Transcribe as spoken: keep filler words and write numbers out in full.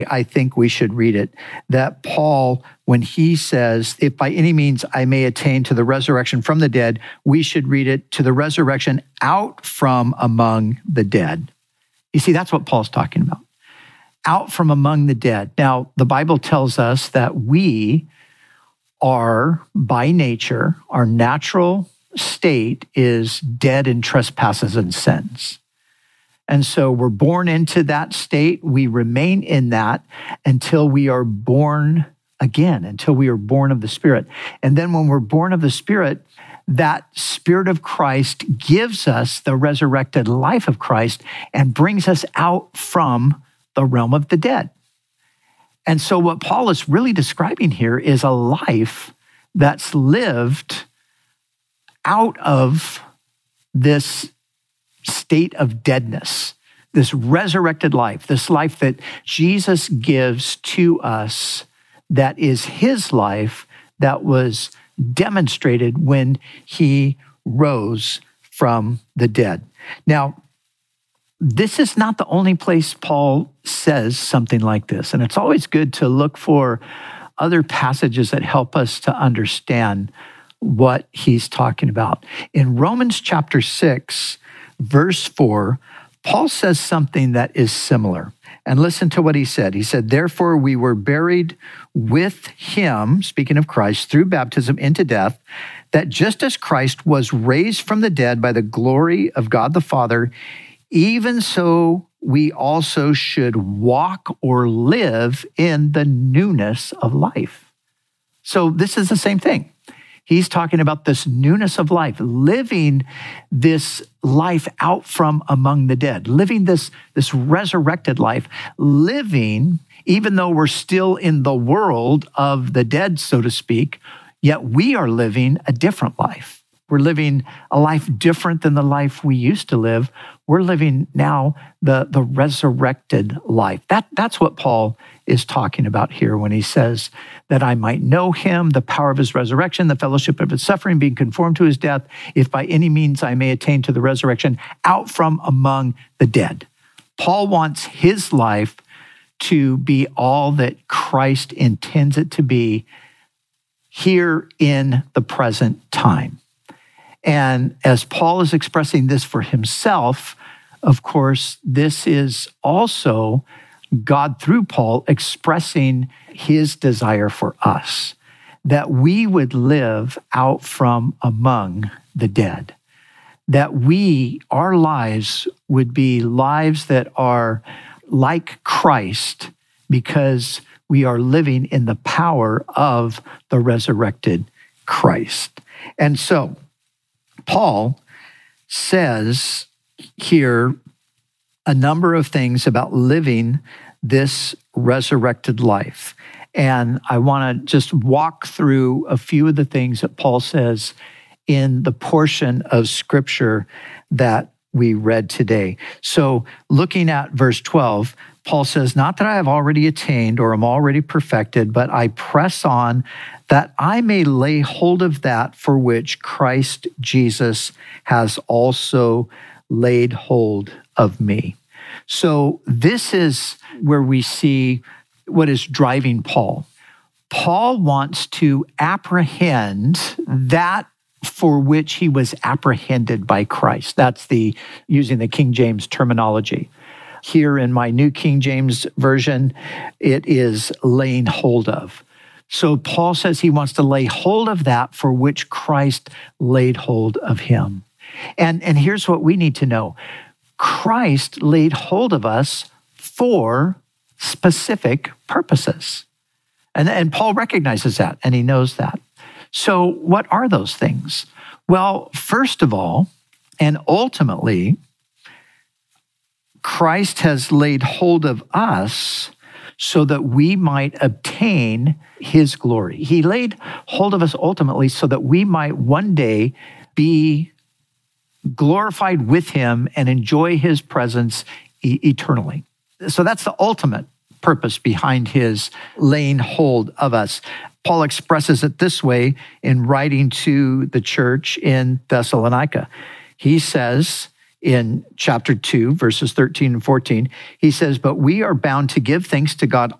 I think we should read it, that Paul, when he says, if by any means I may attain to the resurrection from the dead, we should read it to the resurrection out from among the dead. You see, that's what Paul's talking about. Out from among the dead. Now, the Bible tells us that we are, by nature, our natural state is dead in trespasses and sins. And so we're born into that state. We remain in that until we are born again, until we are born of the Spirit. And then when we're born of the Spirit, that Spirit of Christ gives us the resurrected life of Christ and brings us out from the realm of the dead. And so what Paul is really describing here is a life that's lived out of this state of deadness, this resurrected life, this life that Jesus gives to us that is his life that was demonstrated when he rose from the dead. Now, this is not the only place Paul says something like this, and it's always good to look for other passages that help us to understand what he's talking about. In Romans chapter six, verse four, Paul says something that is similar. And listen to what he said. He said, therefore we were buried with him, speaking of Christ, through baptism into death, that just as Christ was raised from the dead by the glory of God the Father, even so we also should walk or live in the newness of life. So this is the same thing. He's talking about this newness of life, living this life out from among the dead, living this, this resurrected life, living, even though we're still in the world of the dead, so to speak, yet we are living a different life. We're living a life different than the life we used to live. We're living now the, the resurrected life. That, that's what Paul is talking about here when he says that I might know him, the power of his resurrection, the fellowship of his suffering, being conformed to his death, if by any means I may attain to the resurrection out from among the dead. Paul wants his life to be all that Christ intends it to be here in the present time. And as Paul is expressing this for himself, of course, this is also God through Paul expressing his desire for us, that we would live out from among the dead, that we, our lives would be lives that are like Christ because we are living in the power of the resurrected Christ. And so, Paul says here a number of things about living this resurrected life. And I want to just walk through a few of the things that Paul says in the portion of Scripture that we read today. So looking at verse twelve, Paul says, not that I have already attained or am already perfected, but I press on that I may lay hold of that for which Christ Jesus has also laid hold of me. So this is where we see what is driving Paul. Paul wants to apprehend that for which he was apprehended by Christ. That's the using the King James terminology. Here in my New King James Version, it is laying hold of. So Paul says he wants to lay hold of that for which Christ laid hold of him. And, and here's what we need to know. Christ laid hold of us for specific purposes. And, and Paul recognizes that, and he knows that. So what are those things? Well, first of all, and ultimately, Christ has laid hold of us so that we might obtain his glory. He laid hold of us ultimately so that we might one day be glorified with him and enjoy his presence e- eternally. So that's the ultimate purpose behind his laying hold of us. Paul expresses it this way in writing to the church in Thessalonica. He says in chapter two, verses thirteen and fourteen. He says, but we are bound to give thanks to God